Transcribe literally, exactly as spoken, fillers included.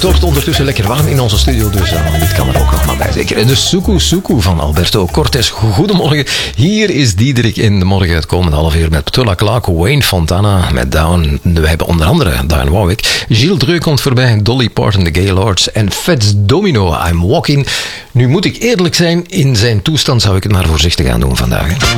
wordt ondertussen lekker warm in onze studio, dus uh, dit kan er ook nog maar bij. Zeker. De Suku Suku van Alberto Cortés. Goedemorgen. Hier is Diederik in de morgen het komende half uur met Petula Clark, Wayne Fontana met Down. We hebben onder andere Diane Warwick. Gilles Dreux komt voorbij, Dolly Parton, The Gaylords en Fats Domino, I'm Walking. Nu moet ik eerlijk zijn, in zijn toestand zou ik het maar voorzichtig aan doen vandaag. Hè.